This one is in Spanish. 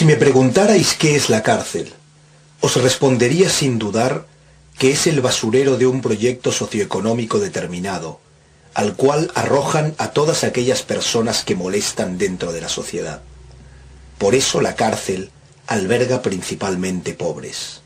me preguntarais qué es la cárcel, os respondería sin dudar que es el basurero de un proyecto socioeconómico determinado, al cual arrojan a todas aquellas personas que molestan dentro de la sociedad. Por eso la cárcel alberga principalmente pobres.